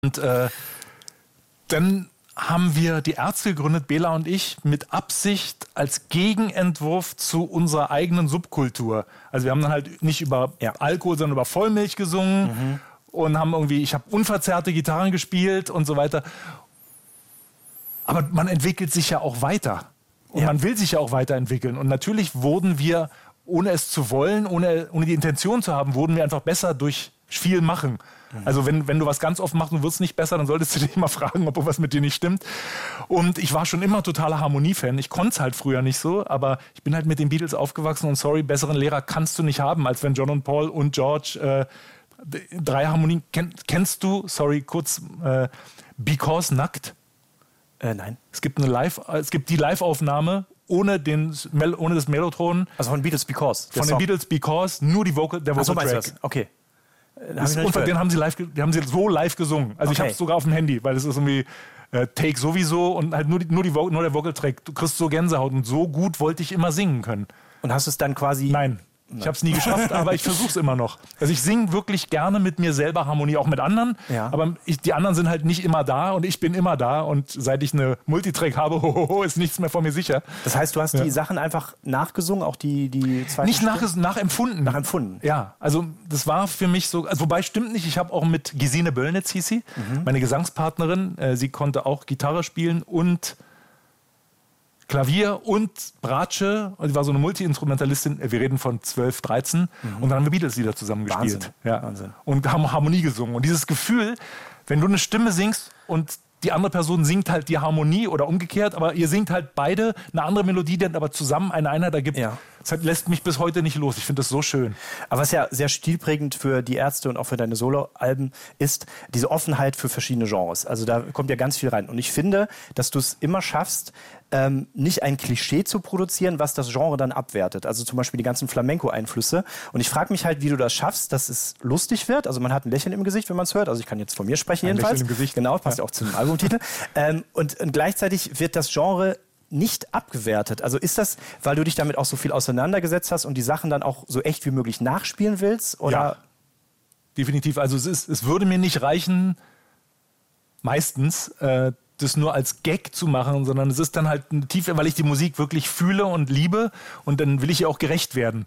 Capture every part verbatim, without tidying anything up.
Und äh, dann haben wir die Ärzte gegründet, Bela und ich, mit Absicht als Gegenentwurf zu unserer eigenen Subkultur. Also wir haben dann halt nicht über ja. Alkohol, sondern über Vollmilch gesungen mhm. und haben irgendwie, ich habe unverzerrte Gitarren gespielt und so weiter. Aber man entwickelt sich ja auch weiter. Und ja. man will sich ja auch weiterentwickeln. Und natürlich wurden wir, ohne es zu wollen, ohne, ohne die Intention zu haben, wurden wir einfach besser durch viel Machen. Also wenn, wenn du was ganz oft machst und wirst nicht besser, dann solltest du dich mal fragen, ob was mit dir nicht stimmt. Und ich war schon immer totaler Harmonie-Fan. Ich konnte es halt früher nicht so, aber ich bin halt mit den Beatles aufgewachsen und sorry, besseren Lehrer kannst du nicht haben, als wenn John und Paul und George äh, drei Harmonien... Ken, kennst du, sorry, kurz, äh, Because Nackt? Äh, nein. Es gibt, eine Live, es gibt die Live-Aufnahme ohne, den, ohne das Mellotron. Also von Beatles Because? Von den Beatles Because, nur die Vocal, der Vocal-Track. Ach so, okay. Das, und den haben sie live, die haben sie so live gesungen. Also okay. ich habe es sogar auf dem Handy, weil es ist irgendwie äh, Take sowieso und halt nur, die, nur, die, nur der Vocal-Track. Du kriegst so Gänsehaut und so gut wollte ich immer singen können. Und hast du es dann quasi... Nein. Ich habe es nie geschafft, aber ich versuche es immer noch. Also ich singe wirklich gerne mit mir selber Harmonie, auch mit anderen. Ja. Aber ich, die anderen sind halt nicht immer da und ich bin immer da. Und seit ich eine Multitrack habe, hohoho, ist nichts mehr von mir sicher. Das heißt, du hast ja. die Sachen einfach nachgesungen, auch die, die zweiten Nicht nach, nachempfunden. Nachempfunden. Ja, also das war für mich so, also wobei stimmt nicht, ich habe auch mit Gesine Böllnitz, hieß sie, mhm. meine Gesangspartnerin, äh, sie konnte auch Gitarre spielen und Klavier und Bratsche, die war so eine Multi-Instrumentalistin, wir reden von zwölf, dreizehn mhm. und dann haben wir Beatles-Lieder zusammen gespielt. Wahnsinn. Ja. Wahnsinn. Und haben Harmonie gesungen. Und dieses Gefühl, wenn du eine Stimme singst und die andere Person singt halt die Harmonie oder umgekehrt, aber ihr singt halt beide eine andere Melodie, die dann aber zusammen eine Einheit ergibt. Ja. Das lässt mich bis heute nicht los. Ich finde das so schön. Aber was ja sehr stilprägend für die Ärzte und auch für deine Soloalben ist, diese Offenheit für verschiedene Genres. Also da kommt ja ganz viel rein. Und ich finde, dass du es immer schaffst, ähm, nicht ein Klischee zu produzieren, was das Genre dann abwertet. Also zum Beispiel die ganzen Flamenco-Einflüsse. Und ich frage mich halt, wie du das schaffst, dass es lustig wird. Also man hat ein Lächeln im Gesicht, wenn man es hört. Also ich kann jetzt von mir sprechen ein jedenfalls. Lächeln im Gesicht. Genau, passt ja auch zum Albumtitel. ähm, und, und gleichzeitig wird das Genre nicht abgewertet. Also ist das, weil du dich damit auch so viel auseinandergesetzt hast und die Sachen dann auch so echt wie möglich nachspielen willst? Oder? Ja, definitiv. Also es, ist, es würde mir nicht reichen, meistens äh, das nur als Gag zu machen, sondern es ist dann halt eine Tiefe, weil ich die Musik wirklich fühle und liebe und dann will ich ihr auch gerecht werden.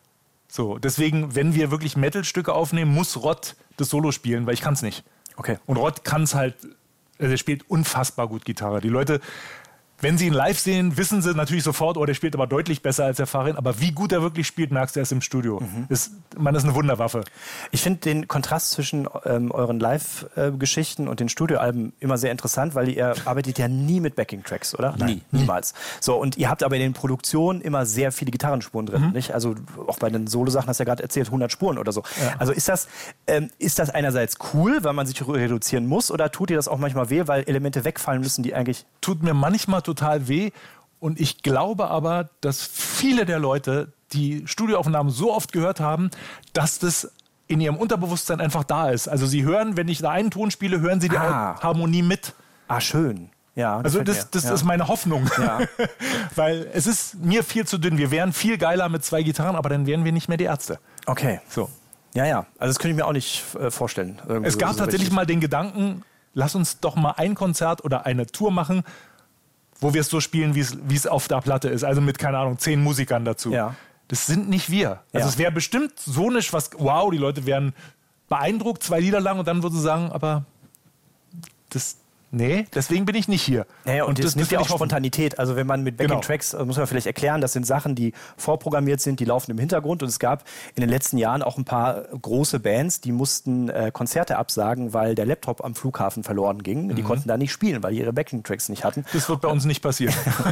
So, deswegen, wenn wir wirklich Metal-Stücke aufnehmen, muss Rod das Solo spielen, weil ich kann es nicht. Okay. Und Rod kann es halt, also er spielt unfassbar gut Gitarre. Die Leute, wenn sie ihn live sehen, wissen sie natürlich sofort, oh, der spielt aber deutlich besser als der Farin. Aber wie gut er wirklich spielt, merkst du erst im Studio. Mhm. Ist, man ist eine Wunderwaffe. Ich finde den Kontrast zwischen ähm, euren Live-Geschichten und den Studioalben immer sehr interessant, weil ihr arbeitet ja nie mit Backing-Tracks, oder? Nein. Nie, niemals. So, und ihr habt aber in den Produktionen immer sehr viele Gitarrenspuren drin, mhm. nicht? Also auch bei den Solo-Sachen hast du ja gerade erzählt, hundert Spuren oder so. Ja. Also ist das, ähm, ist das einerseits cool, weil man sich reduzieren muss, oder tut ihr das auch manchmal weh, weil Elemente wegfallen müssen, die eigentlich... Tut mir manchmal total weh. Und ich glaube aber, dass viele der Leute die Studioaufnahmen so oft gehört haben, dass das in ihrem Unterbewusstsein einfach da ist. Also sie hören, wenn ich da einen Ton spiele, hören sie die ah. Harmonie mit. Ah, schön. Ja, das also das, das ja. ist meine Hoffnung. Ja. Weil es ist mir viel zu dünn. Wir wären viel geiler mit zwei Gitarren, aber dann wären wir nicht mehr die Ärzte. Okay. So. Ja, ja. Also das könnte ich mir auch nicht äh, vorstellen. Irgendwie es gab so tatsächlich richtig. mal den Gedanken, lass uns doch mal ein Konzert oder eine Tour machen, wo wir es so spielen, wie es auf der Platte ist. Also mit, keine Ahnung, zehn Musikern dazu. Ja. Das sind nicht wir. Also ja. es wäre bestimmt so nicht was, wow, die Leute wären beeindruckt, zwei Lieder lang und dann würden sie sagen, aber das... Nee, deswegen bin ich nicht hier. Naja, und, und das, das nimmt ja auch Spontanität. Also wenn man mit Backing-Tracks, genau. muss man vielleicht erklären, das sind Sachen, die vorprogrammiert sind, die laufen im Hintergrund. Und es gab in den letzten Jahren auch ein paar große Bands, die mussten äh, Konzerte absagen, weil der Laptop am Flughafen verloren ging. Mhm. Die konnten da nicht spielen, weil die ihre Backing-Tracks nicht hatten. Das wird bei uns nicht passieren.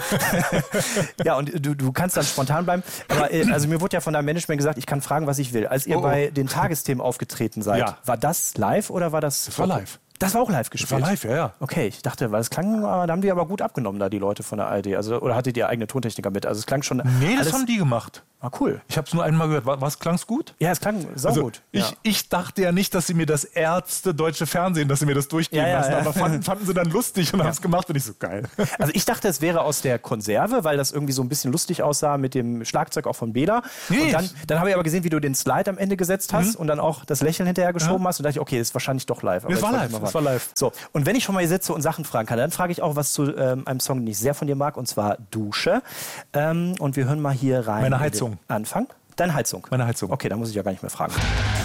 Ja, und du, du kannst dann spontan bleiben. Aber äh, also mir wurde ja von deinem Management gesagt, ich kann fragen, was ich will. Als ihr oh, oh. bei den Tagesthemen aufgetreten seid, ja. war das live oder war das... Das war live. Das war auch live gespielt? Das war live, ja, ja. Okay, ich dachte, weil es klang, da haben die aber gut abgenommen, da die Leute von der A R D. Also, oder hattet ihr eigene Tontechniker mit? Also es klang schon... Nee, das alles haben die gemacht. Ah, cool. Ich habe es nur einmal gehört. Was, was klang's gut? Ja, es klang saugut. Also, ich, ja. ich dachte ja nicht, dass sie mir das Ärzte deutsche Fernsehen, dass sie mir das durchgehen Ja, ja, lassen. ja. Aber fanden, fanden sie dann lustig und haben es gemacht und ich so, geil. Also ich dachte, es wäre aus der Konserve, weil das irgendwie so ein bisschen lustig aussah mit dem Schlagzeug auch von Bela. Nee. Und dann, dann habe ich aber gesehen, wie du den Slide am Ende gesetzt hast mhm. und dann auch das Lächeln hinterher geschoben ja. hast und dachte ich, okay, das ist wahrscheinlich doch live. Aber das war live, das war live. So, und wenn ich schon mal hier sitze und Sachen fragen kann, dann frage ich auch was zu ähm, einem Song, den ich sehr von dir mag, und zwar Dusche. Ähm, und wir hören mal hier rein. Meine Heizung. Anfang. Deine Heizung? Meine Heizung. Okay, da muss ich ja gar nicht mehr fragen.